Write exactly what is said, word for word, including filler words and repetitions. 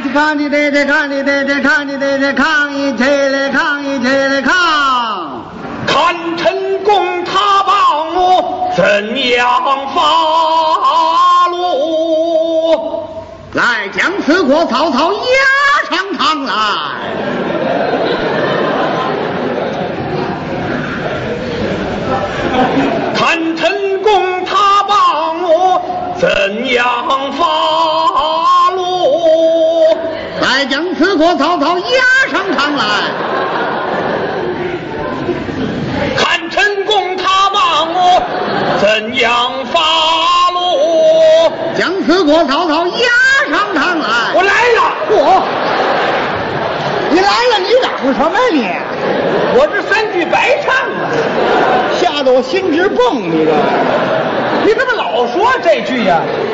起抗，你得得抗，你得得抗，你得得抗，一起来抗，一起来抗。 看陈公他帮我怎样发落？ 来，将此国曹操押上堂来。 看陈公他帮我怎样发落？ 来，将此国曹操押上堂来。 看陈公他帮我怎样发落？ 将此国曹操押上堂来。 我来了。 我，你来了，你嚷什么你？ 我这三句白唱啊， 吓得我心直蹦，你这， 你怎么老说这句呀、啊？